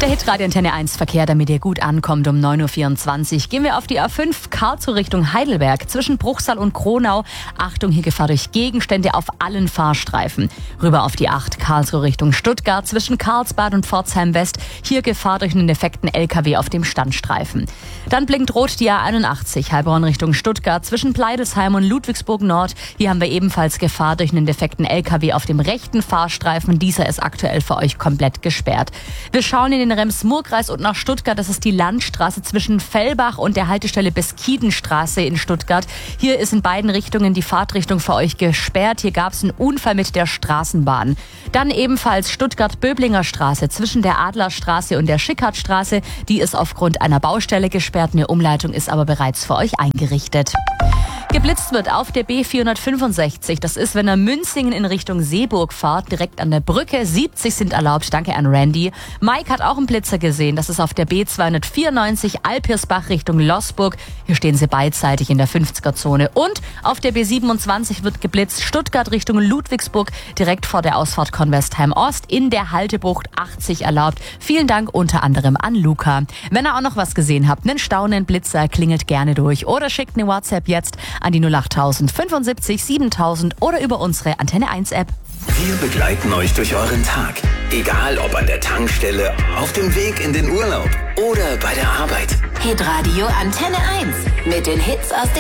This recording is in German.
Der Hitradio Antenne 1 Verkehr, damit ihr gut ankommt um 9.24 Uhr. Gehen wir auf die A5 Karlsruhe Richtung Heidelberg zwischen Bruchsal und Kronau. Achtung, hier Gefahr durch Gegenstände auf allen Fahrstreifen. Rüber auf die 8 Karlsruhe Richtung Stuttgart zwischen Karlsbad und Pforzheim West. Hier Gefahr durch einen defekten LKW auf dem Standstreifen. Dann blinkt rot die A81 Heilbronn Richtung Stuttgart zwischen Pleidelsheim und Ludwigsburg Nord. Hier haben wir ebenfalls Gefahr durch einen defekten LKW auf dem rechten Fahrstreifen. Dieser ist aktuell für euch komplett gesperrt. Wir schauen in den Rems-Murr-Kreis und nach Stuttgart. Das ist die Landstraße zwischen Fellbach und der Haltestelle Beskidenstraße in Stuttgart. Hier ist in beiden Richtungen die Fahrtrichtung für euch gesperrt. Hier gab es einen Unfall mit der Straßenbahn. Dann ebenfalls Stuttgart-Böblinger Straße zwischen der Adlerstraße und der Schickhartstraße. Die ist aufgrund einer Baustelle gesperrt. Eine Umleitung ist aber bereits für euch eingerichtet. Geblitzt wird auf der B465. Das ist, wenn ihr Münzingen in Richtung Seeburg fahrt, direkt an der Brücke. 70 sind erlaubt. Danke an Randy. Mike hat auch einen Blitzer gesehen. Das ist auf der B294 Alpirsbach Richtung Losburg. Hier stehen sie beidseitig in der 50er-Zone. Und auf der B27 wird geblitzt. Stuttgart Richtung Ludwigsburg, direkt vor der Ausfahrt Convestheim Ost. In der Haltebucht 80 erlaubt. Vielen Dank unter anderem an Luca. Wenn ihr auch noch was gesehen habt, einen staunenden Blitzer, klingelt gerne durch. Oder schickt eine WhatsApp jetzt an die 08000 75 7000 oder über unsere Antenne 1 App. Wir begleiten euch durch euren Tag. Egal ob an der Tankstelle, auf dem Weg in den Urlaub oder bei der Arbeit. Hitradio Antenne 1 mit den Hits aus den